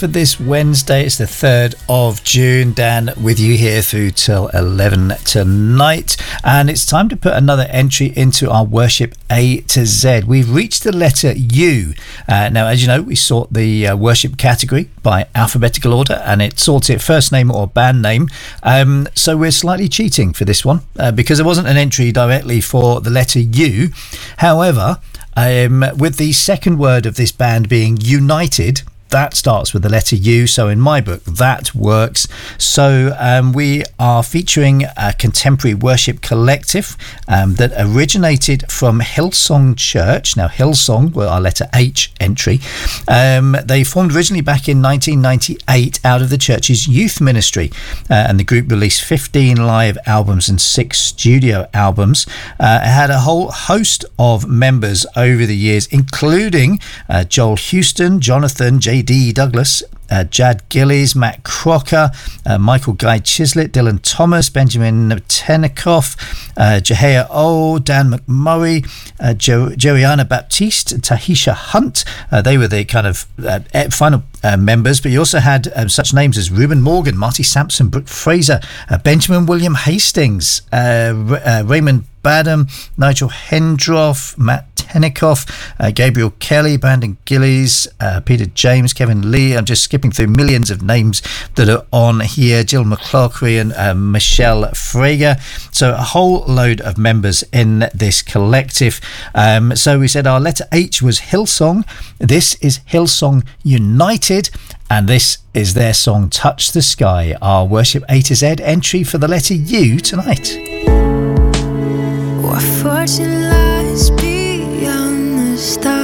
for this Wednesday. It's the 3rd of June. Dan with you here through till 11 tonight. And it's time to put another entry into our Worship A to Z. We've reached the letter U. Now, as you know, we sort the worship category by alphabetical order, and it sorts it first name or band name. So we're slightly cheating for this one because there wasn't an entry directly for the letter U. However, with the second word of this band being United, that starts with the letter U, so in my book that works. So we are featuring a contemporary worship collective that originated from Hillsong Church. Now Hillsong were our letter H entry. They formed originally back in 1998 out of the church's youth ministry, and the group released 15 live albums and 6 studio albums. It had a whole host of members over the years, including Joel Houston, Jonathan, J.D. Douglas, Jad Gillies, Matt Crocker, Michael Guy Chislett, Dylan Thomas, Benjamin Tenikoff, Jahea O, Dan McMurray, Jeriana Baptiste, Tahisha Hunt. They were the kind of final members, but you also had such names as Reuben Morgan, Marty Sampson, Brooke Fraser, Benjamin William Hastings, Raymond Badham, Nigel Hendroff, Matt Tenikoff, Gabriel Kelly, Brandon Gillies, Peter James, Kevin Lee. I'm just skipping through millions of names that are on here. Jill McCloughy and Michelle Frager. So a whole load of members in this collective. So we said our letter H was Hillsong. This is Hillsong United. And this is their song Touch the Sky, our Worship A to Z entry for the letter U tonight. What fortune lies beyond the stars?